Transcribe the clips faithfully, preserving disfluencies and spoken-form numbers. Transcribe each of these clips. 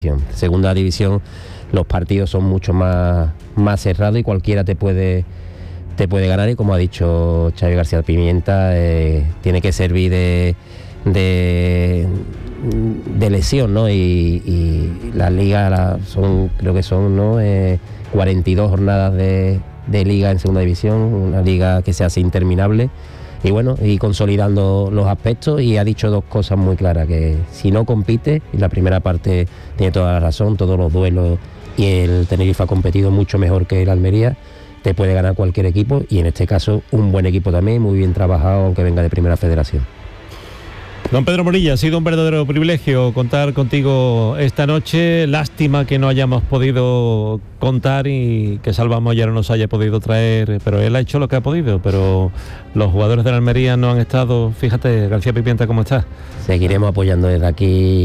Segunda división, los partidos son mucho más, más cerrados y cualquiera te puede, te puede ganar, y como ha dicho Xavi García Pimienta, eh, tiene que servir de, de, de lesión, ¿no? Y, y la liga la, son, creo que son, ¿no? Eh, cuarenta y dos jornadas de, de liga en segunda división, una liga que se hace interminable. Y bueno, y consolidando los aspectos, y ha dicho dos cosas muy claras, que si no compite, y la primera parte tiene toda la razón, todos los duelos, y el Tenerife ha competido mucho mejor que el Almería, te puede ganar cualquier equipo, y en este caso un buen equipo también, muy bien trabajado, aunque venga de Primera Federación. Don Pedro Morilla, ha sido un verdadero privilegio contar contigo esta noche. Lástima que no hayamos podido contar y que Salva Moya no nos haya podido traer, pero él ha hecho lo que ha podido, pero los jugadores de la Almería no han estado. Fíjate, García Pimienta, ¿cómo está? Seguiremos apoyando desde aquí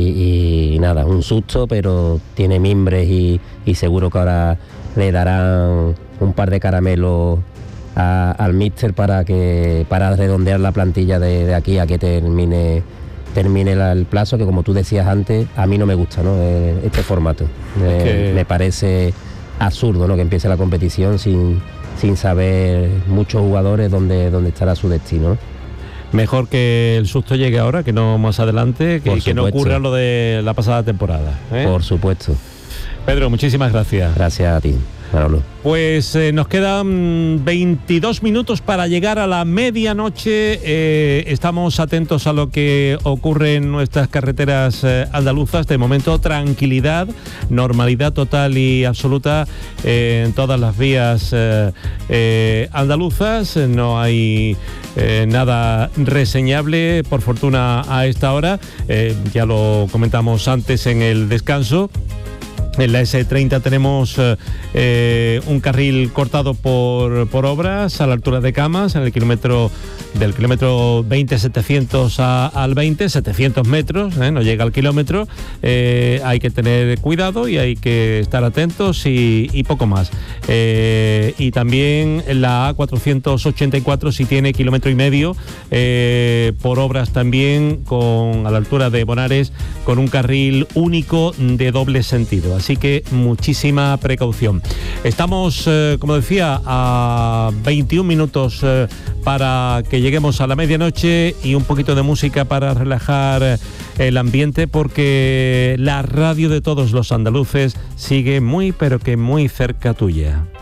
y, y nada, un susto, pero tiene mimbres y, y seguro que ahora le darán un par de caramelos A, al míster para que para redondear la plantilla de, de aquí a que termine termine la, el plazo, que como tú decías antes, a mí no me gusta, ¿no? Este formato. Eh, que... Me parece absurdo, ¿no? Que empiece la competición sin, sin saber muchos jugadores dónde, dónde estará su destino, ¿no? Mejor que el susto llegue ahora, que no más adelante, que, que no ocurra lo de la pasada temporada, ¿eh? Por supuesto. Pedro, muchísimas gracias. Gracias a ti, Manolo. Pues eh, nos quedan veintidós minutos para llegar a la medianoche. Eh, estamos atentos a lo que ocurre en nuestras carreteras eh, andaluzas. De momento, tranquilidad, normalidad total y absoluta eh, en todas las vías eh, eh, andaluzas. No hay eh, nada reseñable, por fortuna, a esta hora. Eh, ya lo comentamos antes en el descanso. En la ese treinta tenemos eh, un carril cortado por, por obras a la altura de Camas, en el kilómetro del kilómetro veinte setecientos a, al veinte, setecientos metros, ¿eh? No llega al kilómetro. Eh, hay que tener cuidado y hay que estar atentos y, y poco más. Eh, y también la A cuatrocientos ochenta y cuatro, si tiene kilómetro y medio, eh, por obras también, con a la altura de Bonares, con un carril único de doble sentido. Así que muchísima precaución. Estamos, eh, como decía, a veintiún minutos eh, para que lleguemos a la medianoche, y un poquito de música para relajar el ambiente, porque la radio de todos los andaluces sigue muy, pero que muy cerca tuya.